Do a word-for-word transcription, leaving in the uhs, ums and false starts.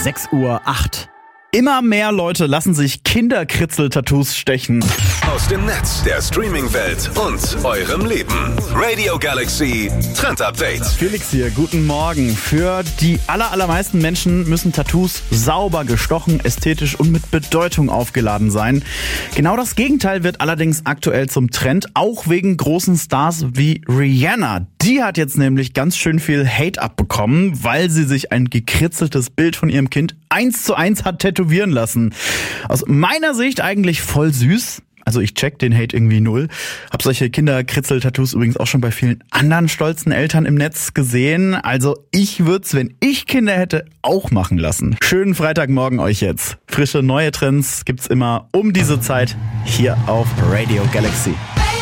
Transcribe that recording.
sechs Uhr acht. Immer mehr Leute lassen sich Kinderkritzel-Tattoos stechen. Aus dem Netz, der Streaming-Welt und eurem Leben. Radio Galaxy Trend Update. Felix hier, guten Morgen. Für die aller, allermeisten Menschen müssen Tattoos sauber gestochen, ästhetisch und mit Bedeutung aufgeladen sein. Genau das Gegenteil wird allerdings aktuell zum Trend, auch wegen großen Stars wie Rihanna. Die hat jetzt nämlich ganz schön viel Hate abbekommen, weil sie sich ein gekritzeltes Bild von ihrem Kind eins zu eins hat tätowieren lassen. Aus meiner Sicht eigentlich voll süß. Also ich check den Hate irgendwie null. Hab solche Kinderkritzel-Tattoos übrigens auch schon bei vielen anderen stolzen Eltern im Netz gesehen. Also ich würde es, wenn ich Kinder hätte, auch machen lassen. Schönen Freitagmorgen euch jetzt. Frische neue Trends gibt's immer um diese Zeit hier auf Radio Galaxy.